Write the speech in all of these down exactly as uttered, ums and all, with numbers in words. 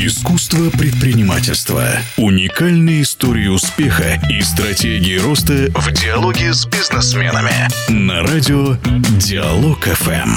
Искусство предпринимательства. Уникальные истории успеха и стратегии роста в диалоге с бизнесменами. На радио Диалог эф эм.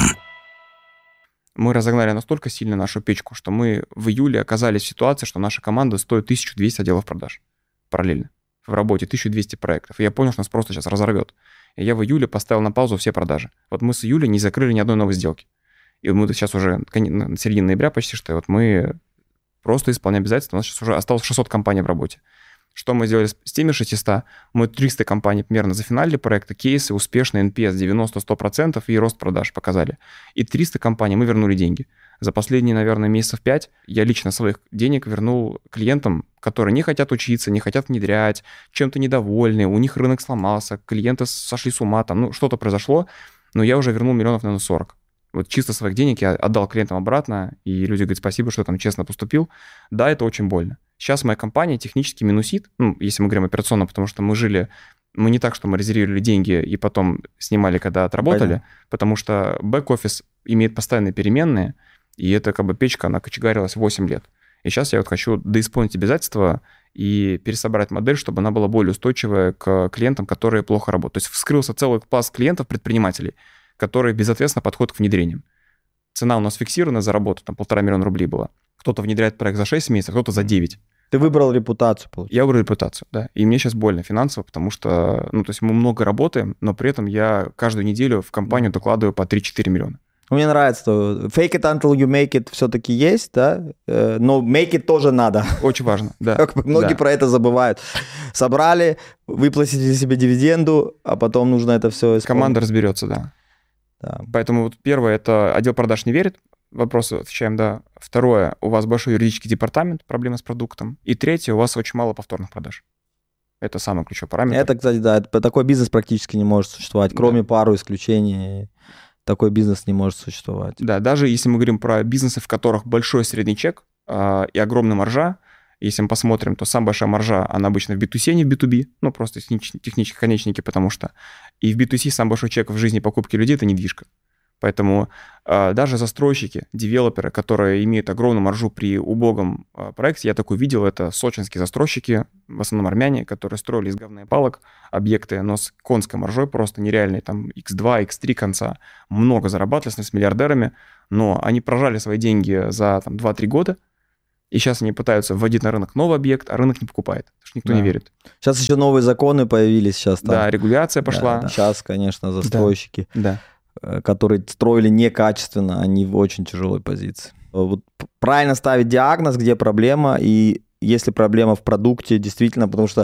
Мы разогнали настолько сильно нашу печку, что мы в июле оказались в ситуации, что наша команда стоит тысяча двести отделов продаж параллельно в работе, тысяча двести проектов. И я понял, что нас просто сейчас разорвет. И я в июле поставил на паузу все продажи. Вот мы с июля не закрыли ни одной новой сделки. И мы сейчас уже на середине ноября почти что, вот мы просто исполняем обязательства. У нас сейчас уже осталось шестьсот компаний в работе. Что мы сделали с теми шестьюстами? Мы триста компаний примерно зафиналили проекты, кейсы, успешные, эн пи эс девяносто-сто процентов и рост продаж показали. И триста компаний мы вернули деньги. За последние, наверное, месяцев пять я лично своих денег вернул клиентам, которые не хотят учиться, не хотят внедрять, чем-то недовольны, у них рынок сломался, клиенты сошли с ума, там, ну, что-то произошло, но я уже вернул миллионов, наверное, сорок. Вот чисто своих денег я отдал клиентам обратно, и люди говорят, спасибо, что там честно поступил. Да, это очень больно. Сейчас моя компания технически минусит, ну, если мы говорим операционно, потому что мы жили, мы не так, что мы резервировали деньги и потом снимали, когда отработали, Понятно. Потому что бэк-офис имеет постоянные переменные, и эта как бы печка, она кочегарилась восемь лет. И сейчас я вот хочу доисполнить обязательства и пересобрать модель, чтобы она была более устойчивая к клиентам, которые плохо работают. То есть вскрылся целый класс клиентов-предпринимателей, которые безответственно подходят к внедрениям. Цена у нас фиксирована за работу, там полтора миллиона рублей была. Кто-то внедряет проект за шесть месяцев, кто-то за девять. Ты выбрал репутацию, получается? Я выбрал репутацию, да. И мне сейчас больно финансово, потому что, ну, то есть мы много работаем, но при этом я каждую неделю в компанию докладываю по три-четыре миллиона. Мне нравится, что fake it until you make it все-таки есть, да, но make it тоже надо. Очень важно, да. Как многие да. про это забывают. Собрали, выплатили себе дивиденду, а потом нужно это все исполнить. Команда разберется, да. да. Поэтому вот первое, это отдел продаж не верит. Вопросы отвечаем, да. Второе, у вас большой юридический департамент, проблемы с продуктом. И третье, у вас очень мало повторных продаж. Это самый ключевой параметр. Это, кстати, да, такой бизнес практически не может существовать, кроме да. пару исключений. Такой бизнес не может существовать. Да, даже если мы говорим про бизнесы, в которых большой средний чек э, и огромная маржа, если мы посмотрим, то самая большая маржа, она обычно в би ту си, а не в би ту би, ну, просто технические конечники, потому что и в би ту си самый большой чек в жизни покупки людей – это недвижка. Поэтому э, даже застройщики, девелоперы, которые имеют огромную маржу при убогом э, проекте, я такой видел, это сочинские застройщики, в основном армяне, которые строили из говна и палок объекты, но с конской маржой просто нереальной, там икс два, икс три конца, много зарабатывали с миллиардерами, но они прожали свои деньги за там, два-три года, и сейчас они пытаются вводить на рынок новый объект, а рынок не покупает, потому что никто да. не верит. Сейчас еще новые законы появились. Сейчас, там. Да, регуляция пошла. Да, да. Сейчас, конечно, застройщики. Да. да. которые строили некачественно, они в очень тяжелой позиции. Вот правильно ставить диагноз, где проблема, и если проблема в продукте, действительно, потому что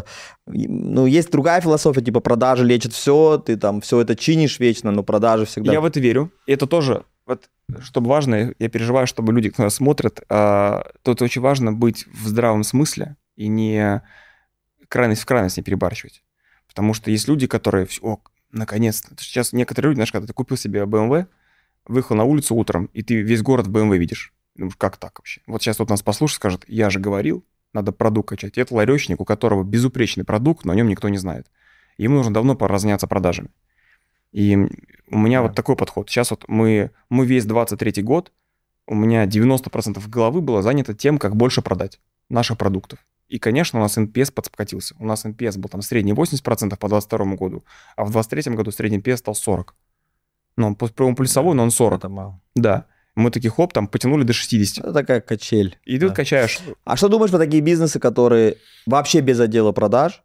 ну, есть другая философия, типа продажи лечат все, ты там все это чинишь вечно, но продажи всегда... Я в это верю. И это тоже, вот, чтобы важно, я переживаю, чтобы люди, кто нас смотрят, а, то это очень важно быть в здравом смысле и не крайность в крайность не перебарщивать. Потому что есть люди, которые... О, наконец-то. Сейчас некоторые люди, знаешь, когда ты купил себе бэ эм вэ, выехал на улицу утром, и ты весь город в бэ эм вэ видишь. Думаешь, как так вообще? Вот сейчас вот нас послушает, скажет, я же говорил, надо продукт качать. И это ларечник, у которого безупречный продукт, но о нем никто не знает. Ему нужно давно пора разняться продажами. И у меня да. вот такой подход. Сейчас вот мы, мы весь двадцать третий год, у меня девяносто процентов головы было занято тем, как больше продать наших продуктов. И, конечно, у нас эн пи эс подскатился. У нас эн пи эс был там средний восемьдесят процентов по двадцать второму году, а в двадцать третьем году средний эн пи эс стал сорок процентов. Ну, он плюсовой, но он сорок. Это мало. Да. Мы такие, хоп, там потянули до шестидесяти. Это такая качель. И ты да. качаешь. А что думаешь про такие бизнесы, которые вообще без отдела продаж,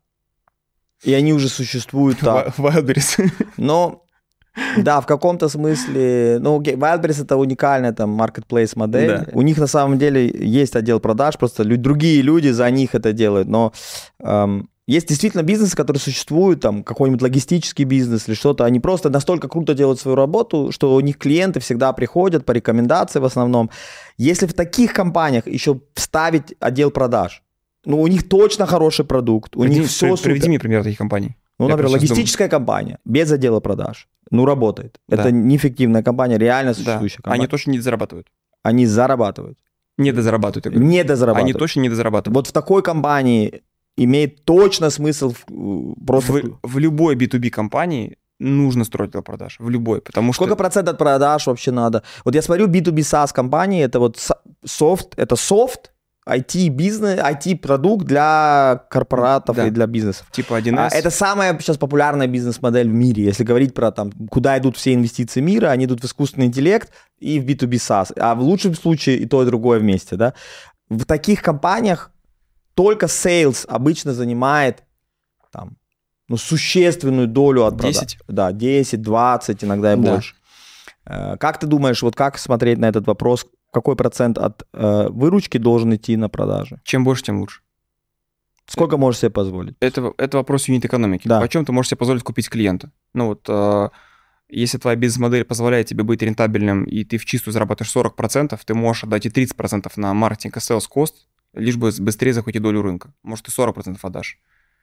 и они уже существуют так? Wildberries. Но... Да, в каком-то смысле, ну, Wildberries это уникальная там marketplace модель. Да. У них на самом деле есть отдел продаж, просто люди, другие люди за них это делают. Но эм, есть действительно бизнесы, которые существуют, там какой-нибудь логистический бизнес или что-то. Они просто настолько круто делают свою работу, что у них клиенты всегда приходят по рекомендации в основном. Если в таких компаниях еще вставить отдел продаж, ну, у них точно хороший продукт, у Приведи, них все супер. Приведи мне пример таких компаний. Ну, Я например, логистическая думаю. компания без отдела продаж. Ну, работает. Да. Это неэффективная компания, реально существующая да. компания. Они точно не зарабатывают. Они зарабатывают. Не дозарабатывают. Не дозарабатывают. Они точно не дозарабатывают. Вот в такой компании имеет точно смысл просто... В, в любой би ту би компании нужно строить отдел продаж. В любой. Потому Сколько что... процентов от продаж вообще надо? Вот я смотрю би ту би SaaS компании, это вот софт, это софт, ай ти-бизнес, ай ти-продукт для корпоратов да. и для бизнесов. Типа один эс. А, это самая сейчас популярная бизнес-модель в мире. Если говорить про там, куда идут все инвестиции мира, они идут в искусственный интеллект и в би ту би SaaS. А в лучшем случае и то, и другое вместе. Да? В таких компаниях только sales обычно занимает там, ну, существенную долю от продаж. десять? Да, десять, двадцать, иногда и да. больше. Как ты думаешь, вот как смотреть на этот вопрос? Какой процент от э, выручки должен идти на продажи? Чем больше, тем лучше. Сколько можешь себе позволить? Это, это вопрос юнит-экономики. Да. Почем ты можешь себе позволить купить клиента? Ну вот, э, если твоя бизнес-модель позволяет тебе быть рентабельным, и ты в чистую зарабатываешь сорок процентов, ты можешь отдать и тридцать процентов на маркетинг и sales cost, лишь бы быстрее захватить долю рынка. Может, ты сорок процентов отдашь.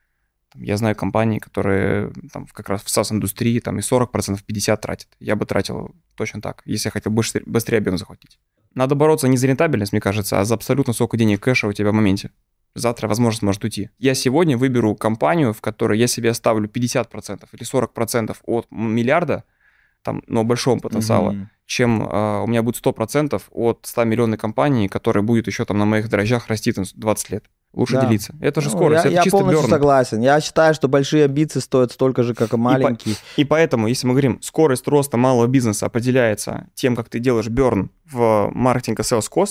Я знаю компании, которые там, как раз в SaaS-индустрии там, и сорок процентов, пятьдесят процентов тратят. Я бы тратил точно так, если я хотел быстрее, быстрее объем захватить. Надо бороться не за рентабельность, мне кажется, а за абсолютно сколько денег кэша у тебя в моменте. Завтра возможность может уйти. Я сегодня выберу компанию, в которой я себе оставлю пятьдесят процентов или сорок процентов от миллиарда, там, но большого потенциала, mm-hmm. чем э, у меня будет сто процентов от ста миллионной компании, которая будет еще там на моих дрожжах расти там, двадцать лет. Лучше да. делиться. Это же ну, скорость, я, это я чисто полностью burn. Согласен. Я считаю, что большие амбиции стоят столько же, как и маленькие. И, по, и поэтому, если мы говорим, скорость роста малого бизнеса определяется тем, как ты делаешь burn в маркетинг и sales cost,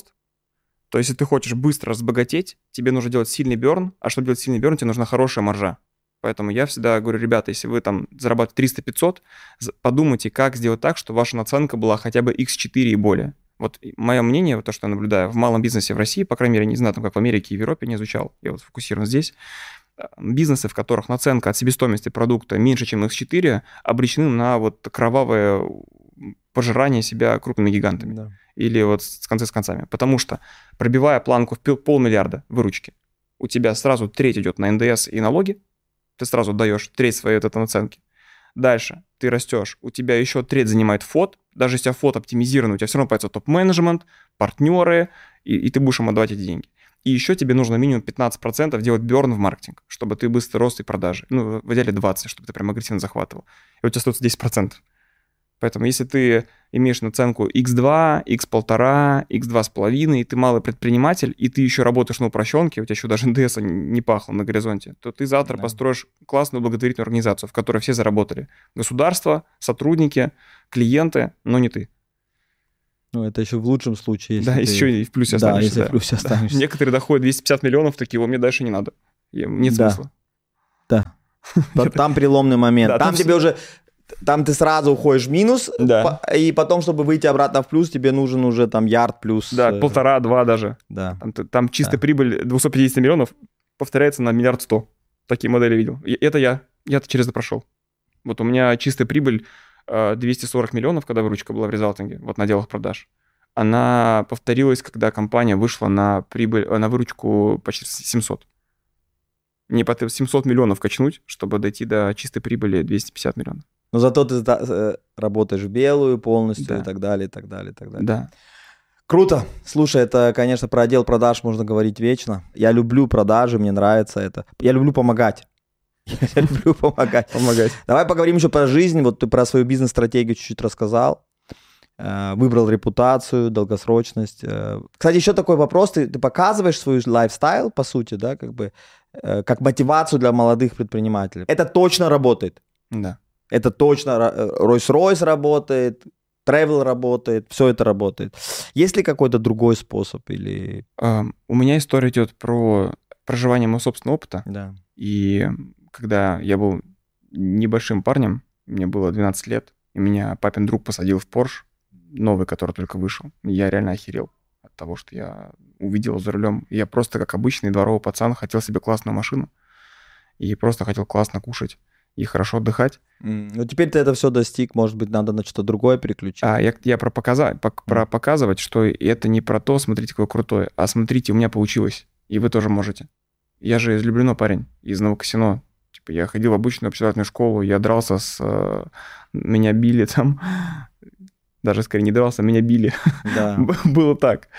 то если ты хочешь быстро разбогатеть, тебе нужно делать сильный burn, а чтобы делать сильный burn, тебе нужна хорошая маржа. Поэтому я всегда говорю, ребята, если вы там зарабатываете триста-пятьсот, подумайте, как сделать так, чтобы ваша наценка была хотя бы икс четыре и более. Вот мое мнение, то, что я наблюдаю в малом бизнесе в России, по крайней мере, не знаю, там, как в Америке и в Европе, не изучал, я вот фокусирован здесь, бизнесы, в которых наценка от себестоимости продукта меньше, чем икс четыре, обречены на вот кровавое пожирание себя крупными гигантами. Да. Или вот с концы с концами. Потому что, пробивая планку в полмиллиарда выручки, у тебя сразу треть идет на эн дэ эс и налоги, ты сразу даешь треть своей вот этой наценки. Дальше ты растешь, у тебя еще треть занимает фот, даже если у тебя фот оптимизирован, у тебя все равно появится топ-менеджмент, партнеры, и, и ты будешь им отдавать эти деньги. И еще тебе нужно минимум пятнадцать процентов делать бёрн в маркетинг, чтобы ты быстро рост и продажи. Ну, в идеале двадцать процентов, чтобы ты прям агрессивно захватывал. И у тебя остается десять процентов. Поэтому если ты имеешь наценку икс два, икс один, икс два с половиной, и ты малый предприниматель, и ты еще работаешь на упрощенке, у тебя еще даже эн дэ эс не пахло на горизонте, то ты завтра да. построишь классную благотворительную организацию, в которой все заработали. Государство, сотрудники, клиенты, но не ты. Ну, это еще в лучшем случае. Да, ты... еще и в плюсе останешься. Да, если да. в плюсе останешься. Да. Некоторые доходят двести пятьдесят миллионов, такие, о, мне дальше не надо. Нет да. смысла. Да. Там переломный момент. Да, там тебе уже... Там ты сразу уходишь в минус, да. и потом, чтобы выйти обратно в плюс, тебе нужен уже там ярд плюс. Да, полтора-два даже. Да. Там, там чистая да. прибыль двести пятьдесят миллионов повторяется на миллиард сто. Такие модели видел. И это я. Я-то через это прошел. Вот у меня чистая прибыль двести сорок миллионов, когда выручка была в резалтинге, вот на делах продаж. Она повторилась, когда компания вышла на прибыль, на выручку почти семьсот. Мне потребовалось семьсот миллионов качнуть, чтобы дойти до чистой прибыли двести пятьдесят миллионов. Но зато ты э, работаешь в белую полностью да. и так далее, и так далее, и так далее. Да. Круто. Слушай, это, конечно, про отдел продаж можно говорить вечно. Я люблю продажи, мне нравится это. Я люблю помогать. Я люблю помогать. Помогать. Давай поговорим еще про жизнь. Вот ты про свою бизнес-стратегию чуть-чуть рассказал. Выбрал репутацию, долгосрочность. Кстати, еще такой вопрос. Ты, ты показываешь свой лайфстайл, по сути, да, как бы, как мотивацию для молодых предпринимателей. Это точно работает. Да. Это точно Rolls-Royce работает, Travel работает, все это работает. Есть ли какой-то другой способ? Или... Uh, у меня история идет про проживание моего собственного опыта. Да. И когда я был небольшим парнем, мне было двенадцать лет, и меня папин друг посадил в Porsche, новый, который только вышел. Я реально охерел от того, что я увидел за рулем. Я просто, как обычный дворовый пацан, хотел себе классную машину и просто хотел классно кушать и хорошо отдыхать. Mm. Ну, теперь ты это все достиг, может быть, надо на что-то другое переключить. А я, я про, показать, по, mm. про показывать, что это не про то, смотрите, какой крутой, а смотрите, у меня получилось, и вы тоже можете. Я же из Люблино парень, из Новокосино. Типа, я ходил в обычную общеобразовательную школу, я дрался с... Э, меня били там. Даже, скорее, не дрался, меня били. Да. Было так.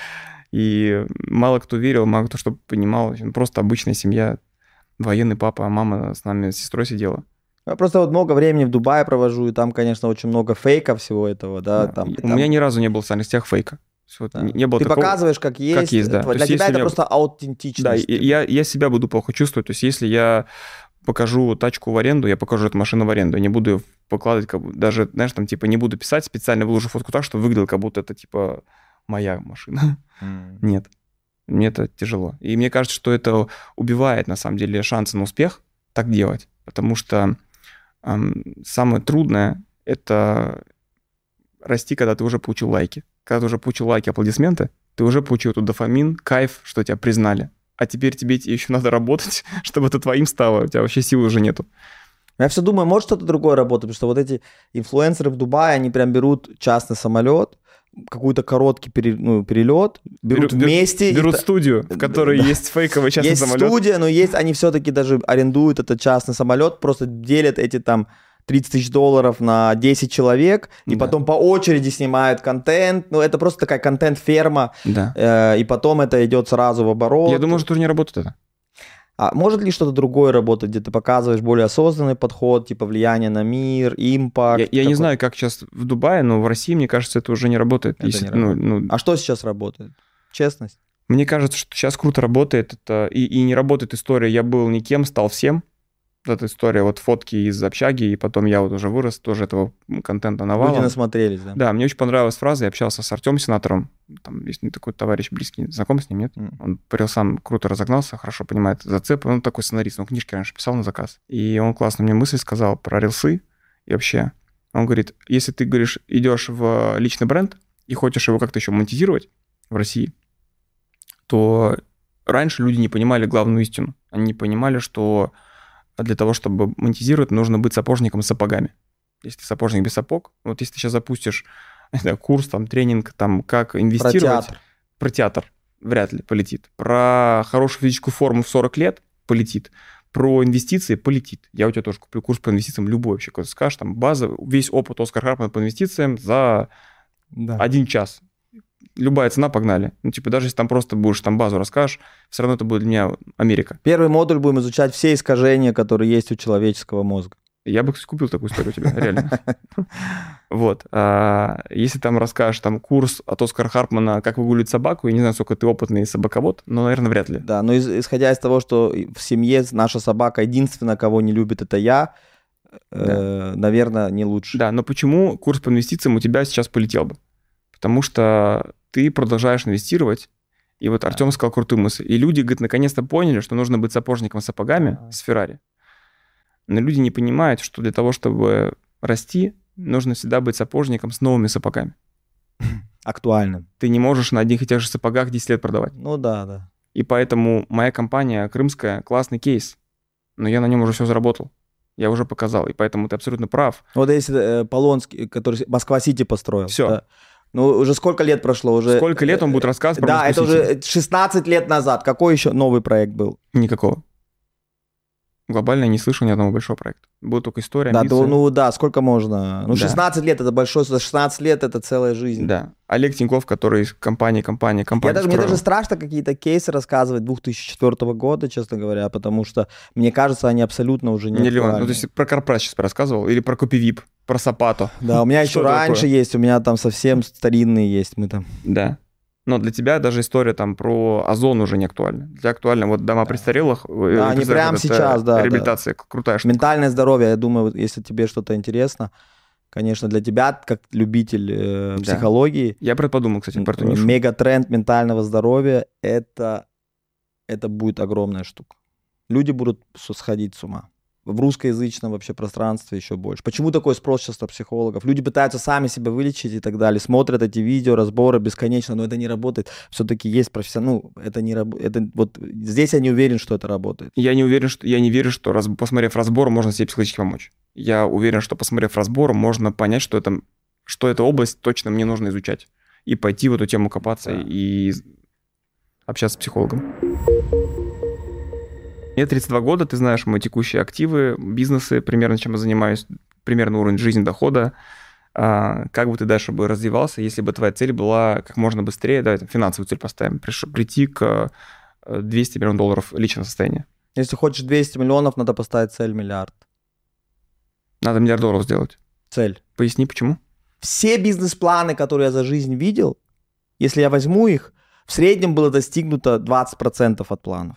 И мало кто верил, мало кто что понимал. Просто обычная семья, военный папа, а мама с нами, с сестрой сидела. Я просто вот много времени в Дубае провожу, и там, конечно, очень много фейка всего этого, да. да. Там, У там... меня ни разу не было в социальных сетях фейка. Вот да. не было Ты такого, показываешь, как есть. Как есть, да. Для тебя это меня... просто аутентичность. Да, я, я себя буду плохо чувствовать. То есть если я покажу тачку в аренду, я покажу эту машину в аренду. Я не буду покладывать, как бы, даже, знаешь, там, типа, не буду писать, специально выложу фотку так, что выглядело, как будто это, типа, моя машина. Mm. Нет. Мне это тяжело. И мне кажется, что это убивает, на самом деле, шансы на успех так делать. Потому что эм, самое трудное — это расти, когда ты уже получил лайки. Когда ты уже получил лайки, аплодисменты, ты уже получил тут дофамин, кайф, что тебя признали. А теперь тебе еще надо работать, чтобы это твоим стало. У тебя вообще силы уже нету. Я все думаю, может что-то другое работать, потому что вот эти инфлюенсеры в Дубае, они прям берут частный самолет, какой-то короткий пере, ну, перелет, берут, берут вместе. Берут и... студию, в которой да. есть фейковый частный есть самолет. Есть студия, но есть, они все-таки даже арендуют этот частный самолет, просто делят эти там тридцать тысяч долларов на десять человек, и да. потом по очереди снимают контент. Ну, это просто такая контент-ферма, да. э, и потом это идет сразу в оборот. Я думаю, что тоже не работает это. А может ли что-то другое работать, где ты показываешь более осознанный подход, типа влияние на мир, импакт? Я, я не знаю, как сейчас в Дубае, но в России, мне кажется, это уже не работает. Это Если, не работает. Ну, ну... А что сейчас работает? Честность? Мне кажется, что сейчас круто работает. Это... И, и не работает история «я был никем, стал всем». Эта история, вот фотки из общаги, и потом я вот уже вырос, тоже этого контента навалом. Люди насмотрелись, да? Да, мне очень понравилась фраза, я общался с Артемом Сенатором, там есть такой товарищ близкий, знаком с ним, нет? Mm. Он парил сам, круто разогнался, хорошо понимает зацепы, он такой сценарист, он книжки раньше писал на заказ. И он классно мне мысль сказал про рилсы и вообще. Он говорит, если ты, говоришь, идешь в личный бренд и хочешь его как-то еще монетизировать в России, то раньше люди не понимали главную истину. Они не понимали, что для того, чтобы монетизировать, нужно быть сапожником с сапогами. Если ты сапожник без сапог, вот если ты сейчас запустишь знаю, курс, там, тренинг, там, как инвестировать... Про театр. Про театр вряд ли полетит. Про хорошую физическую форму в сорок лет полетит. Про инвестиции полетит. Я у тебя тоже куплю курс по инвестициям любой вообще, когда скажешь, там, база, весь опыт Оскар Харпмана по инвестициям за да. один час. Любая цена, погнали. Ну, типа, даже если там просто будешь там базу расскажешь, все равно это будет для меня Америка. Первый модуль будем изучать все искажения, которые есть у человеческого мозга. Я бы купил такую историю у тебя, реально. Вот. Если там расскажешь там курс от Оскара Харпмана, как выгуливать собаку, я не знаю, сколько ты опытный собаковод, но, наверное, вряд ли. Да, но исходя из того, что в семье наша собака единственная, кого не любит, это я, наверное, не лучше. Да, но почему курс по инвестициям у тебя сейчас полетел бы? Потому что ты продолжаешь инвестировать, и вот Артем сказал крутую мысль. И люди, говорит, наконец-то поняли, что нужно быть сапожником с сапогами а. с Феррари. Но люди не понимают, что для того, чтобы расти, нужно всегда быть сапожником с новыми сапогами. Актуальным. Ты не можешь на одних и тех же сапогах десять лет продавать. Ну да, да. И поэтому моя компания крымская классный кейс, но я на нем уже все заработал. Я уже показал, и поэтому ты абсолютно прав. Вот если э, Полонский, который Москва-Сити построил. Все. Да. Ну, уже сколько лет прошло? Уже... Сколько лет он будет рассказывать про Да, Москву-Сити? это уже шестнадцать лет назад. Какой еще новый проект был? Никакого. Глобально я не слышал ни одного большого проекта. Была только история, да, амбиции. Да, ну да, сколько можно? Ну, шестнадцать да. лет это большой, шестнадцать лет это целая жизнь. Да. Олег Тиньков, который из компании, компания, компания. Я даже, мне даже страшно какие-то кейсы рассказывать две тысячи четвёртого года, честно говоря, потому что, мне кажется, они абсолютно уже не, не актуальны. Ну, то есть про Корпрайс сейчас рассказывал, или про Копивип, про Сапато. Да, у меня еще раньше есть, у меня там совсем старинные есть, мы там. Да. Но для тебя даже история там про Озон уже не актуальна. Для тебя актуально вот дома да. престарелых. Да, не прямо сейчас, да. Реабилитация, да. крутая штука. Ментальное здоровье, я думаю, если тебе что-то интересно, конечно, для тебя, как любитель э, да. психологии. Я про это подумал, кстати, про эту нишу. Мегатренд ментального здоровья, это, это будет огромная штука. Люди будут сходить с ума. В русскоязычном вообще пространстве еще больше. Почему такой спрос сейчас на психологов? Люди пытаются сами себя вылечить и так далее, смотрят эти видео, разборы бесконечно, но это не работает. Все-таки есть профессионал, ну, это не работает. Вот здесь я не уверен, что это работает. Я не уверен, что я не верю, что раз, посмотрев разбор, можно себе психологически помочь. Я уверен, что посмотрев разбор, можно понять, что это, что эта область точно мне нужно изучать и пойти в эту тему копаться да. и общаться с психологом. Мне тридцать два года, ты знаешь мои текущие активы, бизнесы, примерно чем я занимаюсь, примерно уровень жизни, дохода. А, как бы ты дальше бы развивался, если бы твоя цель была как можно быстрее, давай там, финансовую цель поставим, приш, прийти к двести миллионов долларов личного состояния. Если хочешь двести миллионов, надо поставить цель миллиард. Надо миллиард долларов сделать. Цель. Поясни, почему? Все бизнес-планы, которые я за жизнь видел, если я возьму их, в среднем было достигнуто двадцать процентов от планов.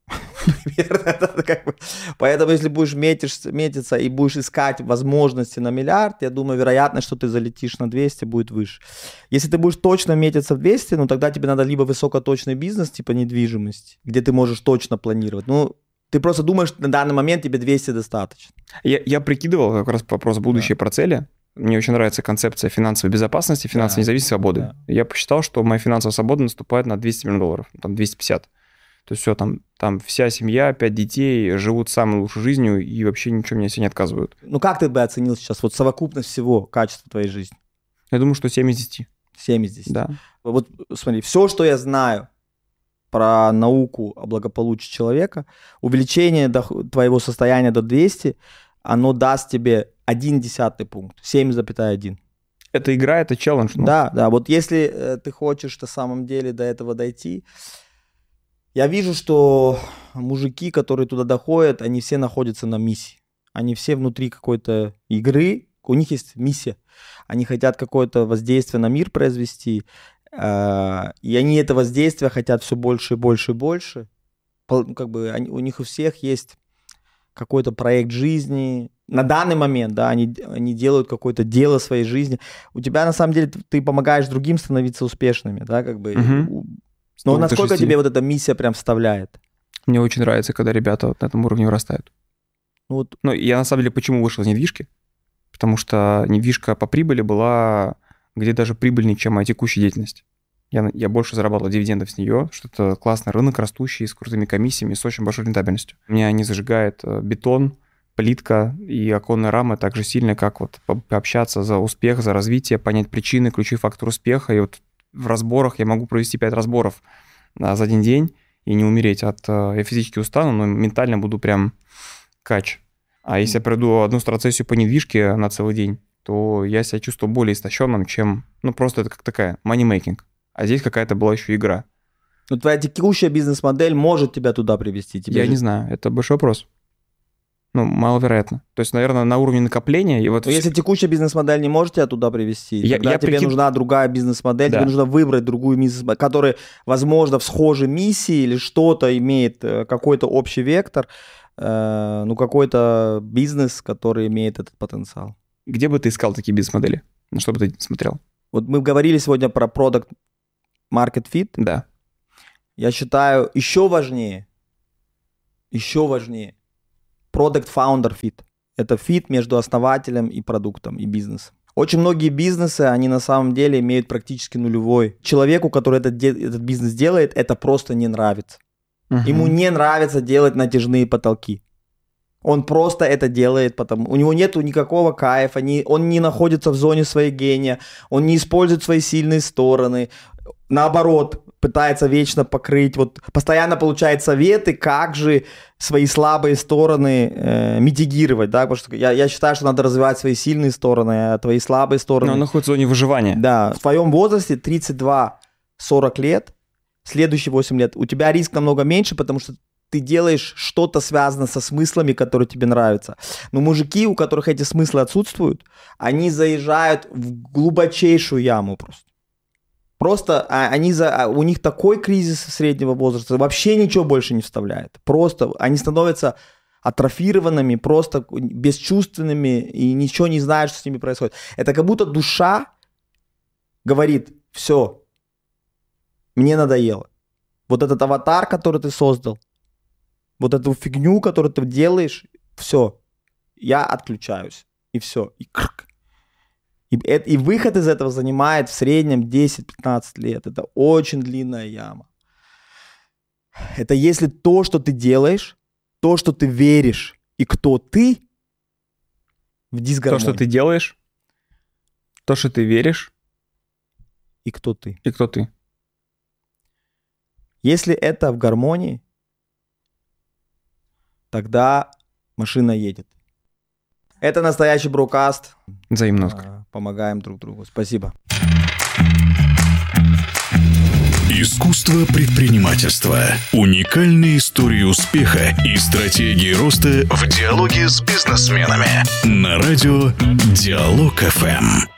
Поэтому, если будешь метиться и будешь искать возможности на миллиард, я думаю, вероятность, что ты залетишь на двести, будет выше. Если ты будешь точно метиться в двести, ну тогда тебе надо либо высокоточный бизнес, типа недвижимость, где ты можешь точно планировать. Ну, ты просто думаешь, на данный момент тебе двести достаточно. Я, я прикидывал как раз вопрос будущее да. про цели. Мне очень нравится концепция финансовой безопасности, финансовой да. независимости, свободы. Да. Я посчитал, что моя финансовая свобода наступает на двести миллионов долларов, там двести пятьдесят. То есть все, там, там вся семья, пять детей живут самой лучшей жизнью и вообще ничего мне себе не отказывают. Ну как ты бы оценил сейчас вот совокупность всего качества твоей жизни? Я думаю, что семь из десяти. семь из десяти? Да. Вот смотри, все, что я знаю про науку о благополучии человека, увеличение доход, твоего состояния до двухсот, оно даст тебе один десятый пункт, семь целых один. Это игра, это челлендж. Ну. Да, да, вот если э, ты хочешь на самом деле до этого дойти, я вижу, что мужики, которые туда доходят, они все находятся на миссии. Они все внутри какой-то игры, у них есть миссия. Они хотят какое-то воздействие на мир произвести, э, и они это воздействие хотят все больше и больше и больше. Как бы они, у них у всех есть какой-то проект жизни. На данный момент, да, они, они делают какое-то дело своей жизни. У тебя, на самом деле, ты помогаешь другим становиться успешными, да, как бы. Угу. Но ну, насколько тебе вот эта миссия прям вставляет? Мне очень нравится, когда ребята вот на этом уровне вырастают. Ну, вот. Ну, я на самом деле почему вышел из недвижки? Потому что недвижка по прибыли была где даже прибыльнее, чем моя текущая деятельность. Я, я больше зарабатывал дивидендов с нее, что это классный рынок, растущий, с крутыми комиссиями, с очень большой рентабельностью. Меня не зажигает бетон, плитка и оконная рама так же сильно, как вот пообщаться за успех, за развитие, понять причины, ключевой фактор успеха. И вот в разборах я могу провести пять разборов а, за один день и не умереть от... Я физически устану, но ментально буду прям кач. А если я пройду одну страцессию по недвижке на целый день, то я себя чувствую более истощенным, чем... Ну, просто это как такая money-making. А здесь какая-то была еще игра. Ну, твоя текущая бизнес-модель может тебя туда привести? Я же... не знаю, это большой вопрос. Ну, маловероятно. То есть, наверное, на уровне накопления... И вот Но если текущая бизнес-модель не может тебя туда привести, я, тогда я тебе прикид... нужна другая бизнес-модель, да. Тебе нужно выбрать другую бизнес-модель, которая, возможно, в схожей миссии или что-то имеет, какой-то общий вектор, э, ну, какой-то бизнес, который имеет этот потенциал. Где бы ты искал такие бизнес-модели? На что бы ты смотрел? Вот мы говорили сегодня про product market fit. Да. Я считаю, еще важнее, еще важнее, product founder fit. Это fit между основателем и продуктом, и бизнесом. Очень многие бизнесы, они на самом деле имеют практически нулевой. Человеку, который этот, этот бизнес делает, это просто не нравится. Uh-huh. Ему не нравится делать натяжные потолки. Он просто это делает, потому у него нету никакого кайфа, не, он не находится в зоне своего гения, он не использует свои сильные стороны, наоборот, пытается вечно покрыть, вот постоянно получает советы, как же свои слабые стороны э, митигировать, да, потому что я, я считаю, что надо развивать свои сильные стороны, а твои слабые стороны... Но он находится в зоне выживания. Да, в твоем возрасте тридцать два сорок лет, следующие восемь лет, у тебя риск намного меньше, потому что ты делаешь что-то связанное со смыслами, которые тебе нравятся. Но мужики, у которых эти смыслы отсутствуют, они заезжают в глубочайшую яму просто. Просто они за, у них такой кризис среднего возраста, вообще ничего больше не вставляет. Просто они становятся атрофированными, просто бесчувственными и ничего не знают, что с ними происходит. Это как будто душа говорит: все, мне надоело. Вот этот аватар, который ты создал, вот эту фигню, которую ты делаешь, все, я отключаюсь, и все, и крк. И, и выход из этого занимает в среднем десять-пятнадцать лет. Это очень длинная яма. Это если то, что ты делаешь, то, что ты веришь, и кто ты, в дисгармонии. То, что ты делаешь, то, что ты веришь, и кто ты. И кто ты. Если это в гармонии, тогда машина едет. Это настоящий брокаст. Взаимно. Помогаем друг другу. Спасибо. Искусство предпринимательства. Уникальные истории успеха и стратегии роста в диалоге с бизнесменами. На радио Диалог эф эм.